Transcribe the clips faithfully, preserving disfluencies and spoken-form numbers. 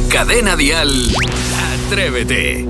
Cadena Dial, Atrévete.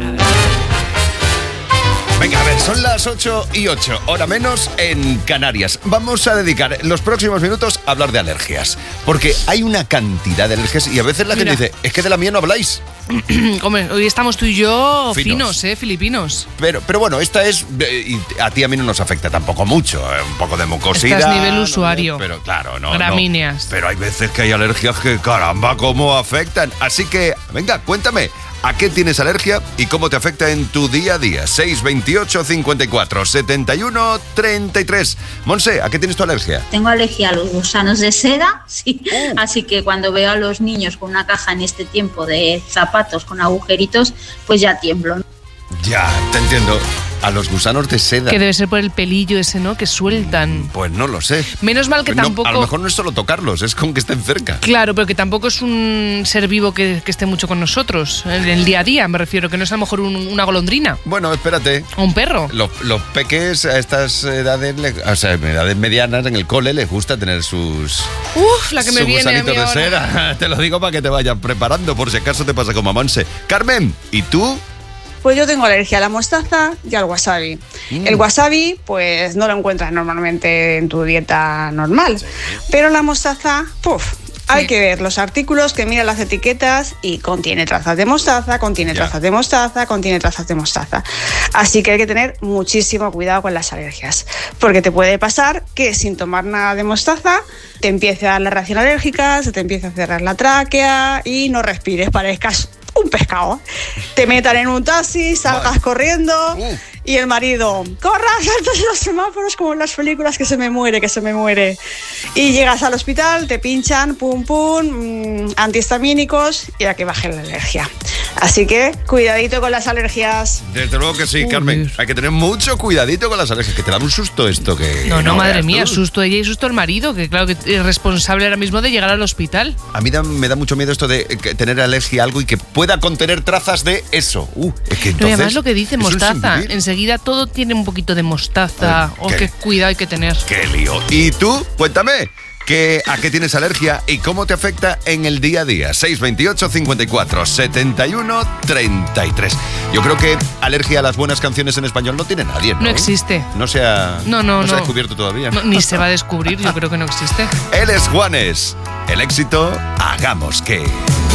Venga, a ver, son las ocho y ocho, hora menos en Canarias. Vamos a dedicar los próximos minutos a hablar de alergias. Porque hay una cantidad de alergias y a veces la Mira. gente dice, es que de la mía no habláis. Hombre, hoy estamos tú y yo Finos. finos, ¿eh? Filipinos. Pero, pero bueno, esta es, eh, y a ti a mí no nos afecta tampoco mucho, eh, un poco de mucosidad. Estás nivel no, usuario. Pero claro, no, Gramíneas. no. Pero hay veces que hay alergias que, caramba, cómo afectan. Así que, venga, cuéntame, ¿a qué tienes alergia y cómo te afecta en tu día a día? seis veintiocho, cincuenta y cuatro, setenta y uno, treinta y tres. Monse, ¿a qué tienes tu alergia? Tengo alergia a los gusanos de seda, sí. Así que cuando veo a los niños con una caja en este tiempo de zapatos con agujeritos, pues ya tiemblo. Ya, te entiendo. A los gusanos de seda. Que debe ser por el pelillo ese, ¿no? Que sueltan. Pues no lo sé. Menos mal que No, tampoco... a lo mejor no es solo tocarlos, es con que estén cerca. Claro, pero que tampoco es un ser vivo que, que esté mucho con nosotros. En el día a día, me refiero, que no es a lo mejor un- una golondrina Bueno, espérate. o un perro. Los, los peques a estas edades, le- o sea, edades medianas en el cole les gusta tener sus, Uf, la que me sus viene a gusanitos mí de ahora. seda. Te lo digo para que te vayan preparando por si acaso te pasa como a Monse. Carmen, ¿y tú? Pues yo tengo alergia a la mostaza y al wasabi. Mm. El wasabi, pues no lo encuentras normalmente en tu dieta normal. Pero la mostaza, puf, hay Sí. que ver los artículos, que mira las etiquetas y contiene trazas de mostaza, contiene Ya. trazas de mostaza, contiene trazas de mostaza. Así que hay que tener muchísimo cuidado con las alergias. Porque te puede pasar que sin tomar nada de mostaza te empiece a dar la reacción alérgica, se te empiece a cerrar la tráquea y no respires, parezcas un pescado. Te metan en un taxi, salgas Vale. corriendo Uh. y el marido, corra, saltas los semáforos como en las películas, que se me muere, que se me muere. Y llegas al hospital, te pinchan, pum, pum, mmm, antihistamínicos y a que baje la alergia. Así que cuidadito con las alergias. Desde luego que sí, Uy. Carmen. Hay que tener mucho cuidadito con las alergias, que te da un susto esto que... No, no, madre veas mía, tú. susto ella y susto el marido, que claro que es responsable ahora mismo de llegar al hospital. A mí da- me da mucho miedo esto de eh, que tener alergia a algo y que pueda contener trazas de eso. Uh, es que No, y entonces... además lo que dice es un mostaza, sinvivir. enseguida todo tiene un poquito de mostaza. Ay, Oh, qué- qué cuidado hay que tener. ¡Qué lío! ¿Y tú? Cuéntame. ¿Qué, ¿A qué tienes alergia y cómo te afecta en el día a día? seis veintiocho, cincuenta y cuatro, setenta y uno, treinta y tres. Yo creo que alergia a las buenas canciones en español no tiene nadie, ¿no? No existe. No se ha, No, no, se ha no. descubierto todavía. No, ni se va a descubrir, yo creo que no existe. Él es Juanes. El éxito, hagamos que...